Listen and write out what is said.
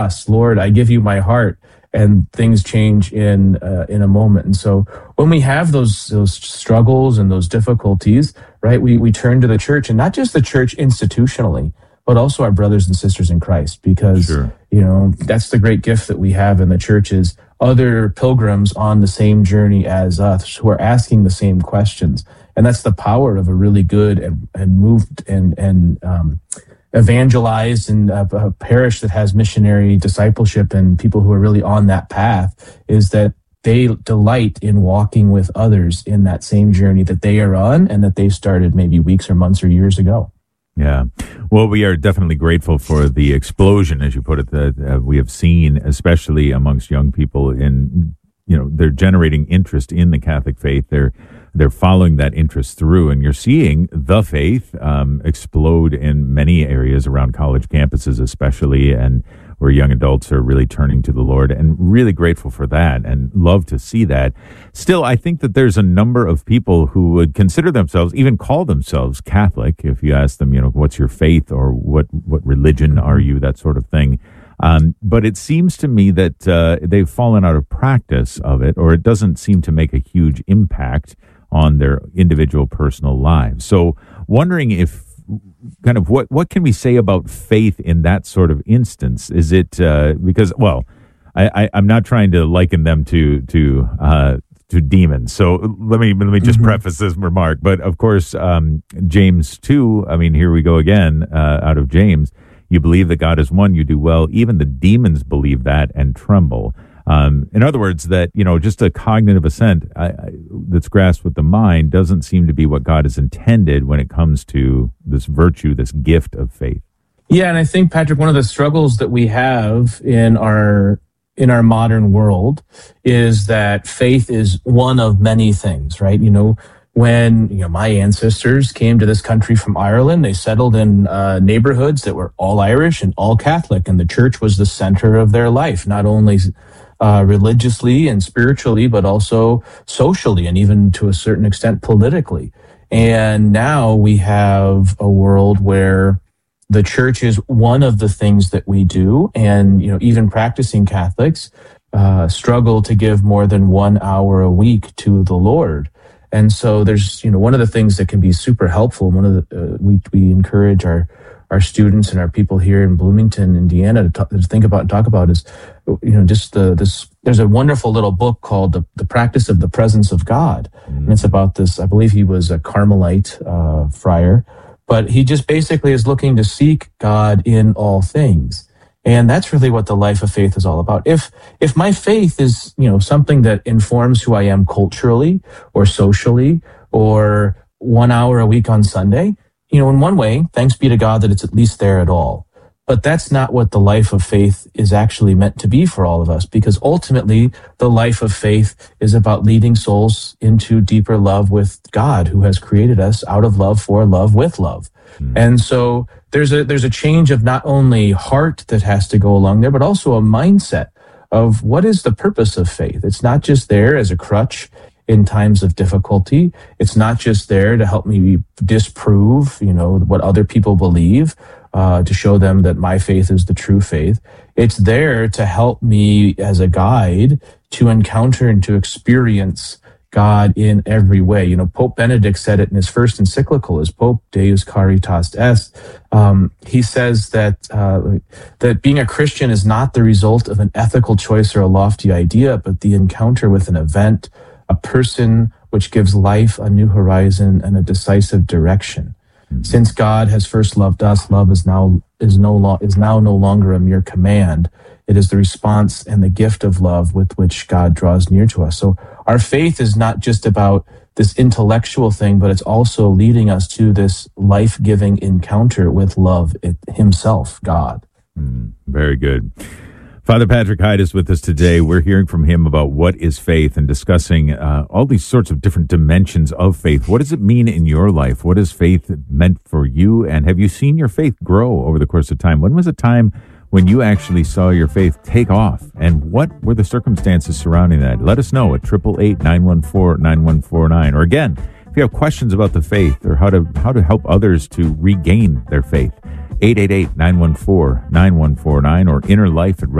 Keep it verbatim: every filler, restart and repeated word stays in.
us, Lord, I give you my heart, and things change in uh, in a moment. And so when we have those those struggles and those difficulties, right, we we turn to the church, and not just the church institutionally, but also our brothers and sisters in Christ, because Sure. you know that's the great gift that we have in the church is other pilgrims on the same journey as us who are asking the same questions, and that's the power of a really good and, and moved and and um, evangelized and a, a parish that has missionary discipleship and people who are really on that path, is that they delight in walking with others in that same journey that they are on and that they started maybe weeks or months or years ago. Yeah. Well, we are definitely grateful for the explosion, as you put it, that uh, we have seen, especially amongst young people in, you know, they're generating interest in the Catholic faith. They're they're following that interest through, and you're seeing the faith um, explode in many areas around college campuses, especially, and where young adults are really turning to the Lord, and really grateful for that and love to see that. Still, I think that there's a number of people who would consider themselves, even call themselves Catholic, if you ask them, you know, what's your faith or what, what religion are you, that sort of thing. Um, but it seems to me that uh, they've fallen out of practice of it, or it doesn't seem to make a huge impact on their individual personal lives. So wondering if kind of what, what can we say about faith in that sort of instance? Is it uh, because, well, I, I, I'm not trying to liken them to to uh, to demons. So let me let me just mm-hmm. preface this remark. But of course, um, James two, I mean, here we go again uh, out of James. You believe that God is one, you do well. Even the demons believe that and tremble. Um, in other words, that, you know, just a cognitive assent I, I, that's grasped with the mind doesn't seem to be what God has intended when it comes to this virtue, this gift of faith. Yeah, and I think, Patrick, one of the struggles that we have in our in our modern world is that faith is one of many things, right? You know, when you know my ancestors came to this country from Ireland, they settled in uh, neighborhoods that were all Irish and all Catholic, and the church was the center of their life, not only Uh, religiously and spiritually, but also socially and even to a certain extent politically. And now we have a world where the church is one of the things that we do. And, you know, even practicing Catholics uh, struggle to give more than one hour a week to the Lord. And so there's, you know, one of the things that can be super helpful. One of the, uh, we, we encourage our our students and our people here in Bloomington, Indiana, to, talk, to think about and talk about is, you know, just the, this, there's a wonderful little book called The, the Practice of the Presence of God. Mm-hmm. And it's about this, I believe he was a Carmelite uh, friar, but he just basically is looking to seek God in all things. And that's really what the life of faith is all about. If, if my faith is, you know, something that informs who I am culturally or socially or one hour a week on Sunday, you know, in one way, thanks be to God that it's at least there at all. But that's not what the life of faith is actually meant to be for all of us, because ultimately the life of faith is about leading souls into deeper love with God, who has created us out of love for love with love. Mm. And so there's a there's a change of not only heart that has to go along there, but also a mindset of what is the purpose of faith. It's not just there as a crutch in times of difficulty. It's not just there to help me disprove, you know, what other people believe, uh, to show them that my faith is the true faith. It's there to help me as a guide to encounter and to experience God in every way. You know, Pope Benedict said it in his first encyclical, as Pope Deus Caritas Est. Um, he says that uh, that being a Christian is not the result of an ethical choice or a lofty idea, but the encounter with an event, a person which gives life a new horizon and a decisive direction. Mm-hmm. Since God has first loved us, love is now is no lo- is now no longer a mere command. It is the response and the gift of love with which God draws near to us. So our faith is not just about this intellectual thing, but it's also leading us to this life-giving encounter with love it, himself, God. Mm, very good. Father Patrick Hyde is with us today. We're hearing from him about what is faith and discussing uh, all these sorts of different dimensions of faith. What does it mean in your life? What has faith meant for you? And have you seen your faith grow over the course of time? When was a time when you actually saw your faith take off? And what were the circumstances surrounding that? Let us know at eight eight eight, nine one four, nine one four nine. Or again, if you have questions about the faith or how to how to help others to regain their faith, eight eight eight, nine one four, nine one four nine or inner life at